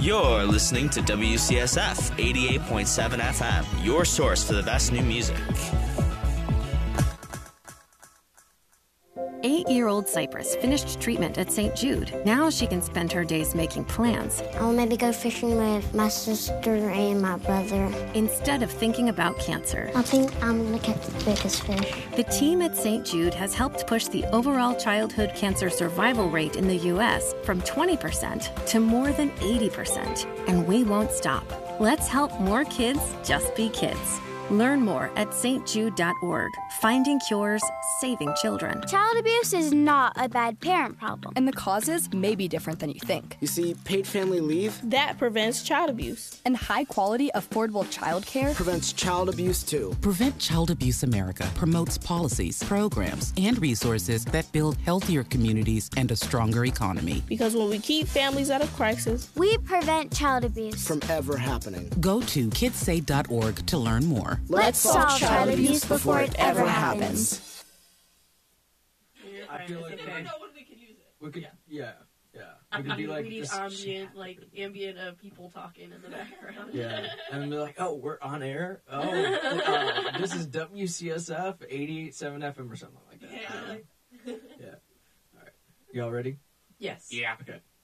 You're listening to WCSF 88.7 FM, your source for the best new music. 8-year-old Cypress finished treatment at St. Jude. Now she can spend her days making plans. I'll maybe go fishing with my sister and my brother. Instead of thinking about cancer. I think I'm going to catch the biggest fish. The team at St. Jude has helped push the overall childhood cancer survival rate in the U.S. from 20% to more than 80%. And we won't stop. Let's help more kids just be kids. Learn more at stjude.org. Finding cures, saving children. Child abuse is not a bad parent problem. And the causes may be different than you think. You see, paid family leave that prevents child abuse. And high-quality, affordable childcare prevents child abuse, too. Prevent Child Abuse America promotes policies, programs, and resources that build healthier communities and a stronger economy. Because when we keep families out of crisis, we prevent child abuse from ever happening. Go to kidssave.org to learn more. Let's solve child abuse before it ever happens. I feel like I know when we could use it. We could, yeah. We could be like we need this ambient people talking in the background. Yeah, and then be like, oh, we're on air. Oh, this is WCSF 88.7 FM or something like that. Yeah. Yeah. All right. Y'all ready? Yes. Yeah. Okay.